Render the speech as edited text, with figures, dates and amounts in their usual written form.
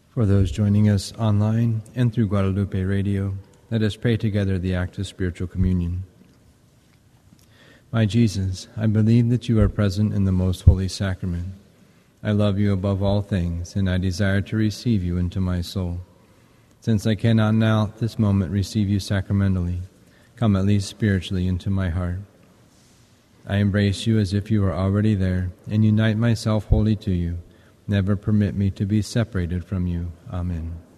For those joining us online and through Guadalupe Radio, let us pray together the act of spiritual communion. My Jesus, I believe that you are present in the most holy sacrament. I love you above all things, and I desire to receive you into my soul. Since I cannot now at this moment receive you sacramentally, come at least spiritually into my heart. I embrace you as if you were already there, and unite myself wholly to you. Never permit me to be separated from you. Amen.